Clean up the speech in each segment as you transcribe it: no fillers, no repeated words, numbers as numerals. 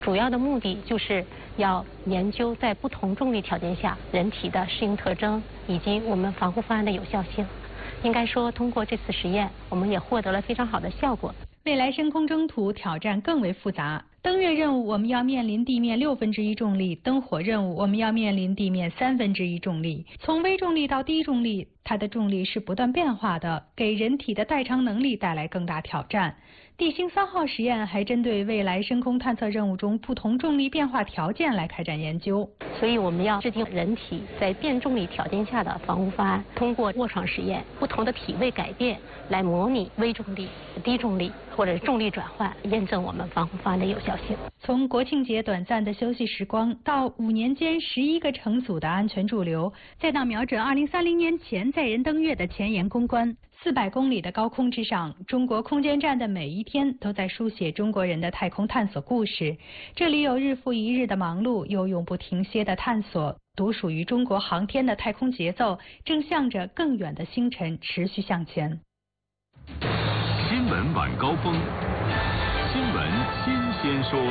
主要的目的就是要研究在不同重力条件下人体的适应特征以及我们防护方案的有效性。应该说，通过这次实验，我们也获得了非常好的效果。 未来深空征途挑战更为复杂。登月任务我们要面临地面1/6重力，登火任务我们要面临地面1/3重力。从微重力到低重力，它的重力是不断变化的，给人体的代偿能力带来更大挑战。地星3号实验还针对未来深空探测任务中不同重力变化条件来开展研究。 所以我们要制定人体在变重力条件下的防护方案，通过卧床实验，不同的体位改变来模拟微重力、低重力或者重力转换，验证我们防护方案的有效性。 从国庆节短暂的休息时光，到5年间11个乘组的安全驻留，再到瞄准2030年前载人登月的前沿攻关。400公里的高空之上，中国空间站的每一天都在书写中国人的太空探索故事。这里有日复一日的忙碌，有永不停歇的探索。独属于中国航天的太空节奏，正向着更远的星辰持续向前。 新闻晚高峰，新闻新鲜说。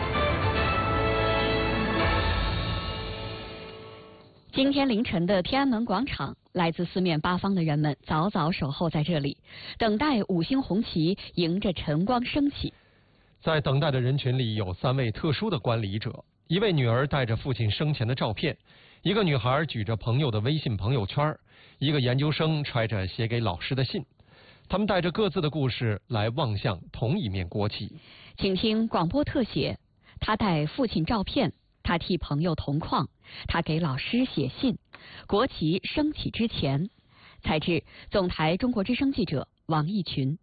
今天凌晨的天安门广场，来自四面八方的人们早早守候在这里，等待5星红旗迎着晨光升起。 在等待的人群里，有3位特殊的观礼者：一位女儿带着父亲生前的照片，一个女孩举着朋友的微信朋友圈，一个研究生揣着写给老师的信。他们带着各自的故事来望向同一面国旗。 请听广播特写：他带父亲照片，他替朋友同框，他给老师写信。国旗升起之前，采自总台中国之声记者王义群。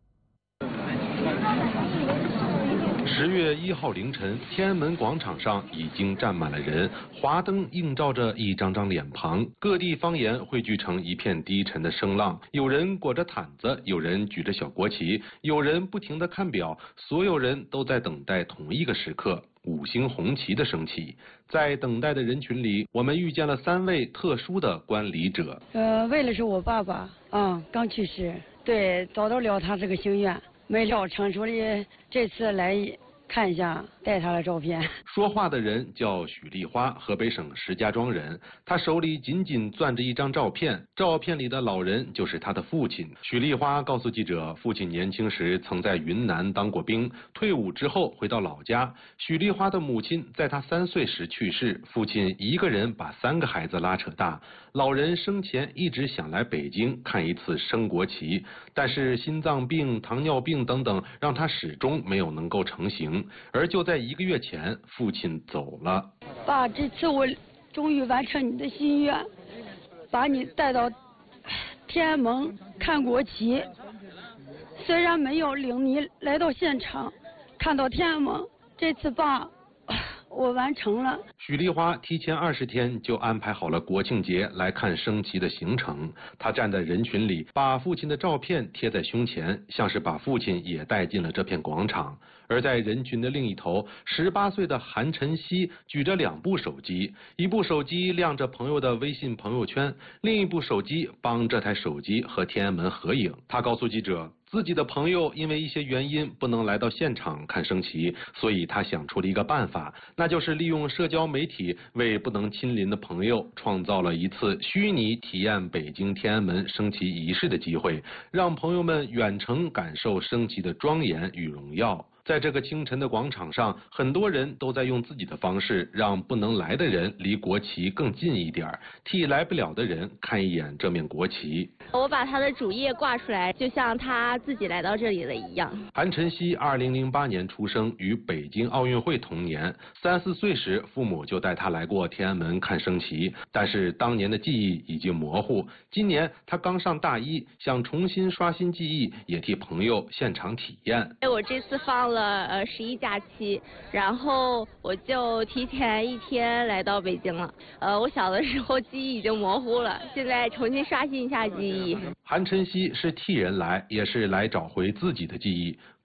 10月1号凌晨，天安门广场上已经站满了人，华灯映照着一张张脸庞，各地方言汇聚成一片低沉的声浪。有人裹着毯子，有人举着小国旗，有人不停地看表，所有人都在等待同一个时刻，5星红旗的升起。在等待的人群里，我们遇见了3位特殊的观礼者。 为了是我爸爸，刚去世，对，找到了他这个心愿，没料成熟的这次来看一下，带他的照片。 说话的人叫许丽花，河北省石家庄人。他手里紧紧攥着一张照片，照片里的老人就是他的父亲。许丽花告诉记者，父亲年轻时曾在云南当过兵，退伍之后回到老家。许丽花的母亲在他3岁时去世，父亲一个人把3个孩子拉扯大。老人生前一直想来北京看一次升国旗，但是心脏病、糖尿病等等，让他始终没有能够成行。而就在1个月前，父亲走了。 爸，这次我终于完成你的心愿，把你带到天安门看国旗。虽然没有领你来到现场看到天安门，这次爸，我完成了。 许丽花提前20天就安排好了国庆节来看升旗的行程。她站在人群里，把父亲的照片贴在胸前，像是把父亲也带进了这片广场。而在人群的另一头，18岁的韩晨曦举着2部手机，一部手机亮着朋友的微信朋友圈，另一部手机帮这台手机和天安门合影。他告诉记者，自己的朋友因为一些原因不能来到现场看升旗，所以他想出了一个办法，那就是利用社交媒体为不能亲临的朋友创造了一次虚拟体验北京天安门升旗仪式的机会，让朋友们远程感受升旗的庄严与荣耀。在这个清晨的广场上，很多人都在用自己的方式让不能来的人离国旗更近一点，替来不了的人看一眼这面国旗。 我把他的主页挂出来，就像他自己来到这里了一样。 韩晨曦2008年出生，于北京奥运会同年，3、4岁时父母就带他来过天安门看升旗，但是当年的记忆已经模糊。今年他刚上大1，想重新刷新记忆，也替朋友现场体验。 我这次放了11假期，然后我就提前1天来到北京了。我小的时候记忆已经模糊了，现在重新刷新一下记忆。 韩晨曦是替人来，也是来找回自己的记忆。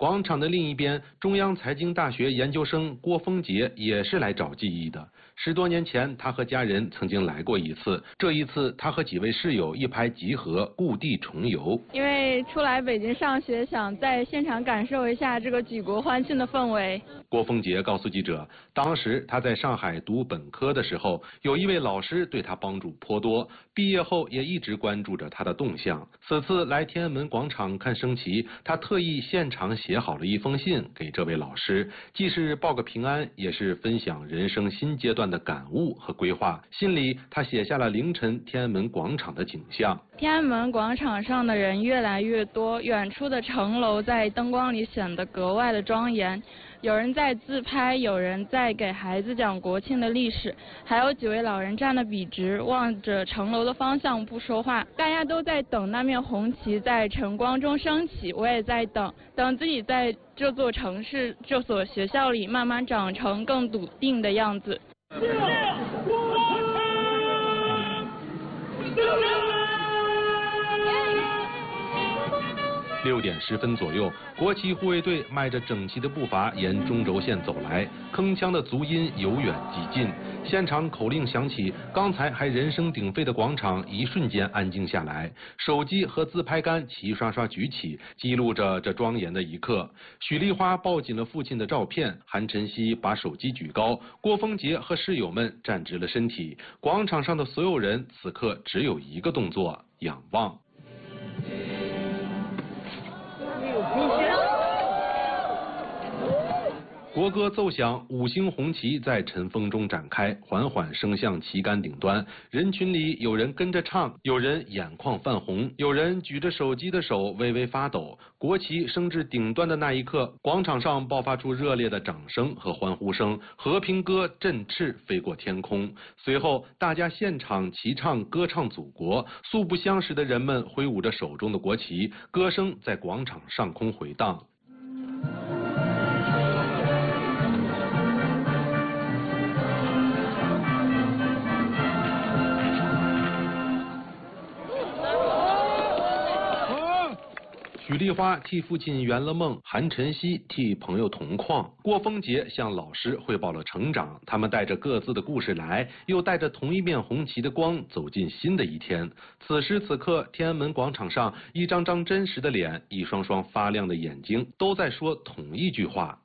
广场的另一边，中央财经大学研究生郭峰杰也是来找记忆的。10多年前，他和家人曾经来过一次，这一次他和几位室友一拍即合，故地重游。 因为出来北京上学，想在现场感受一下这个举国欢庆的氛围。 郭峰杰告诉记者，当时他在上海读本科的时候，有一位老师对他帮助颇多，毕业后也一直关注着他的动向。此次来天安门广场看升旗，他特意现场写好了一封信给这位老师，既是报个平安，也是分享人生新阶段的感悟和规划。信里他写下了凌晨天安门广场的景象。 天安门广场上的人越来越多，远处的城楼在灯光里显得格外的庄严。有人在自拍，有人在给孩子讲国庆的历史，还有几位老人站得笔直，望着城楼的方向不说话。大家都在等那面红旗在晨光中升起，我也在等自己在这座城市、这所学校里慢慢长成更笃定的样子。 6点10分左右，国旗护卫队迈着整齐的步伐沿中轴线走来，铿锵的足音由远及近。现场口令响起，刚才还人声鼎沸的广场一瞬间安静下来，手机和自拍杆齐刷刷举起，记录着这庄严的一刻。许丽花抱紧了父亲的照片，韩晨曦把手机举高，郭峰杰和室友们站直了身体。广场上的所有人此刻只有一个动作：仰望。国歌奏响，5星红旗在晨风中展开，缓缓升向旗杆顶端。人群里有人跟着唱，有人眼眶泛红，有人举着手机的手微微发抖。国旗升至顶端的那一刻，广场上爆发出热烈的掌声和欢呼声，和平歌振翅飞过天空。随后，大家现场齐唱歌唱祖国，素不相识的人们挥舞着手中的国旗，歌声在广场上空回荡。许丽花替父亲圆了梦，韩晨曦替朋友同框，郭峰杰向老师汇报了成长。他们带着各自的故事来，又带着同一面红旗的光走进新的一天。此时此刻，天安门广场上，一张张真实的脸，一双双发亮的眼睛，都在说同一句话：